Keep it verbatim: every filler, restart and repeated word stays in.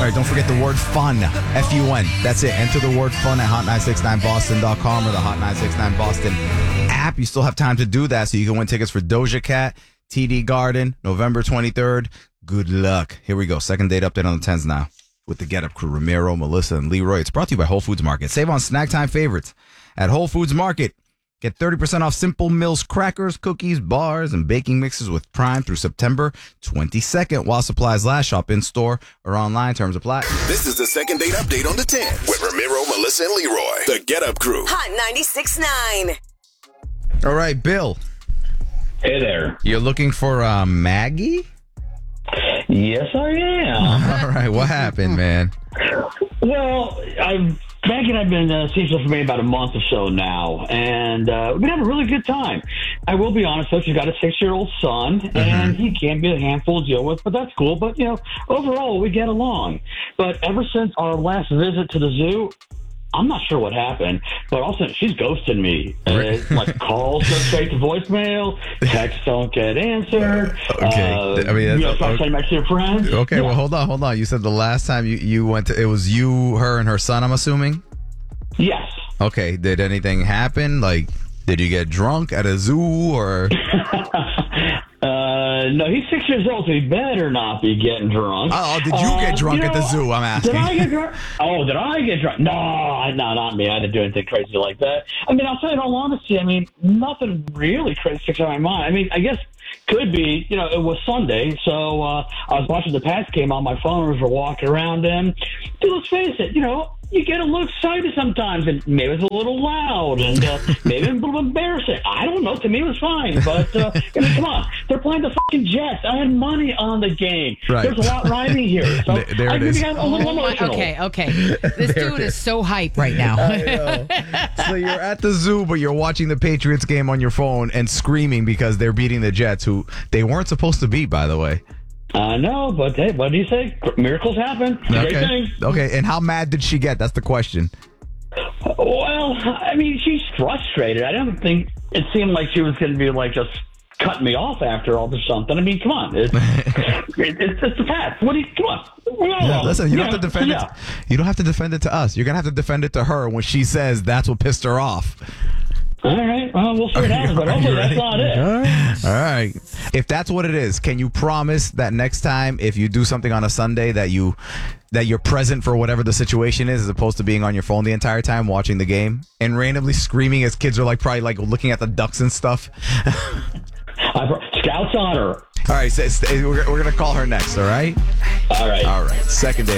right, don't forget the word fun, F U N. That's it. Enter the word fun at hot nine six nine boston dot com or the Hot nine six nine Boston app. You still have time to do that, so you can win tickets for Doja Cat, T D Garden, November twenty-third. Good luck. Here we go. Second date update on the tens now with the Get Up crew, Ramiro, Melissa, and Leroy. It's brought to you by Whole Foods Market. Save on snack time favorites at Whole Foods Market. Get thirty percent off Simple Mills crackers, cookies, bars, and baking mixes with Prime through September twenty-second while supplies last. Shop in store or online. Terms apply. This is the second date update on the ten with Ramiro, Melissa, and Leroy. The Get Up crew. Hot ninety-six point nine. All right, Bill. Hey there. You're looking for uh, Maggie? Yes, I am. All right, what happened, man? Well, I've Maggie and I've been uh, seeing for maybe about a month or so now, and uh, we've been having a really good time. I will be honest, though, she's got a six-year-old son, mm-hmm. and he can be a handful to deal with, but that's cool. But, you know, overall, we get along. But ever since our last visit to the zoo, I'm not sure what happened, but also she's ghosting me. Uh, like calls go straight to voicemail, texts don't get answered. Okay, uh, I mean, that's, you know, start okay. sending back to your friends. Okay, yeah. well, hold on, hold on. You said the last time you, you went to, it was you, her, and her son, I'm assuming? Yes. Okay, did anything happen? Like, did you get drunk at a zoo or? Uh, no, he's six years old, so he better not be getting drunk. Oh, did you uh, get drunk you know, at the zoo? I'm asking. Did I get drunk? Oh, did I get drunk? No, no, not me. I didn't do anything crazy like that. I mean, I'll tell you in all honesty, I mean, nothing really crazy sticks out of my mind. I mean, I guess could be, you know, it was Sunday, so uh, I was watching the Pats game on my phone as we're walking around, and dude, let's face it, you know, you get a little excited sometimes, and maybe it's a little loud, and uh, maybe it's a little embarrassing. I don't know. To me, it was fine. But, uh, I mean, come on. They're playing the fucking Jets. I had money on the game. Right. There's a lot riding here. So there, there I it is. got a little emotional. Okay, okay. This dude is so hype right now. I know. So you're at the zoo, but you're watching the Patriots game on your phone and screaming because they're beating the Jets, who they weren't supposed to beat, by the way. I know, but hey, what do you say? Miracles happen. Okay. Great things. Okay, and how mad did she get? That's the question. Well, I mean, she's frustrated. I don't think it seemed like she was going to be like just cutting me off after all or something. I mean, come on. It's, it's, it's the past. What do you, come on. Yeah, listen, you don't yeah, have to defend yeah. it. You don't have to defend it to us. You're going to have to defend it to her when she says that's what pissed her off. All right. Well, we'll see what happens, but hopefully that's not it. All right. If that's what it is, can you promise that next time, if you do something on a Sunday, that you that you're present for whatever the situation is, as opposed to being on your phone the entire time watching the game and randomly screaming as kids are like probably like looking at the ducks and stuff? Scouts honor. All right. So we're, we're gonna call her next. All right. All right. All right. Second day.